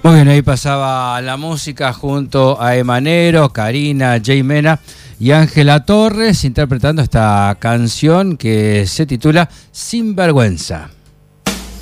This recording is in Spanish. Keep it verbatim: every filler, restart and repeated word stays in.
Muy bien, ahí pasaba la música junto a Emanero, Karina, Jay Mena y Ángela Torres interpretando esta canción que se titula Sinvergüenza.